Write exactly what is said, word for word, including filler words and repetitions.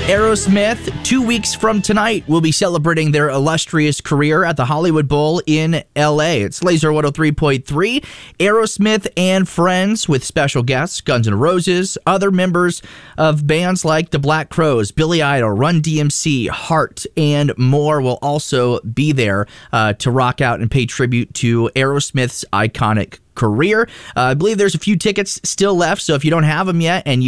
Aerosmith, two weeks from tonight, will be celebrating their illustrious career at the Hollywood Bowl in L A. It's Laser one oh three point three. Aerosmith and friends with special guests, Guns N' Roses, other members of bands like the Black Crowes, Billy Idol, Run D M C, Heart, and more will also be there uh, to rock out and pay tribute to Aerosmith's iconic career. Uh, I believe there's a few tickets still left, so if you don't have them yet and you